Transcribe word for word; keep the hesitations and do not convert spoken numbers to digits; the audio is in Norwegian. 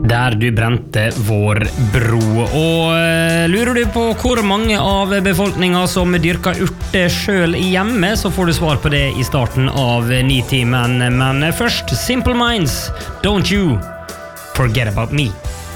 Der du brente vår bro. Og uh, lurer du på hvor mange av befolkningen som dyrker urter selv hjemme, så får du svar på det i starten av Nitimen. Men først, Simple Minds, Don't You Forget About Me.